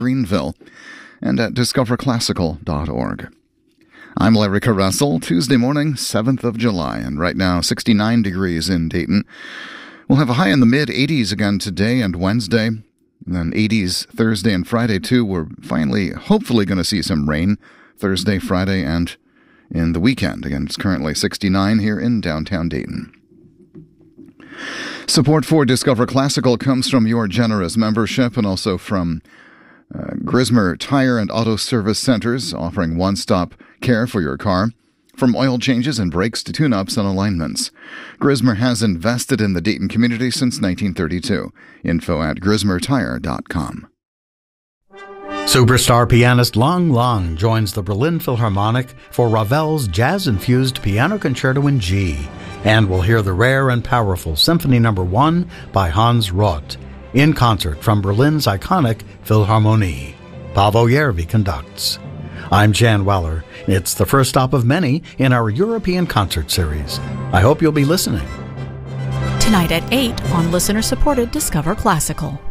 Greenville and at discoverclassical.org. I'm Larry Caressel, Tuesday morning, 7th of July, and right now 69 degrees in Dayton. We'll have a high in the mid-80s again today and Wednesday, and then 80s Thursday and Friday too. We're finally, hopefully, going to see some rain Thursday, Friday, and in the weekend. Again, it's currently 69 here in downtown Dayton. Support for Discover Classical comes from your generous membership and also from Grismer Tire and Auto Service Centers, offering one-stop care for your car. From oil changes and brakes to tune-ups and alignments. Grismer has invested in the Dayton community since 1932. Info at grismertire.com. Superstar pianist Lang Lang joins the Berlin Philharmonic for Ravel's jazz-infused Piano Concerto in G, and we'll hear the rare and powerful Symphony No. 1 by Hans Roth, in concert from Berlin's iconic Philharmonie. Paavo Järvi conducts. I'm Jan Weller. It's the first stop of many in our European concert series. I hope you'll be listening. Tonight at 8 on listener-supported Discover Classical.